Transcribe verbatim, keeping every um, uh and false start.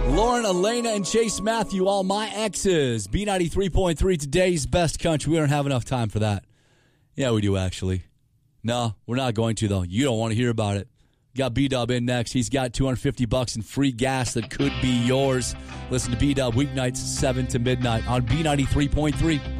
Lauren, Elena, and Chase Matthew, all my exes. B ninety-three point three, today's best country. We don't have enough time for that. Yeah, we do, actually. No, we're not going to, though. You don't want to hear about it. Got B-Dub in next. He's got two hundred fifty bucks in free gas that could be yours. Listen to B-Dub weeknights, seven to midnight on B ninety-three point three.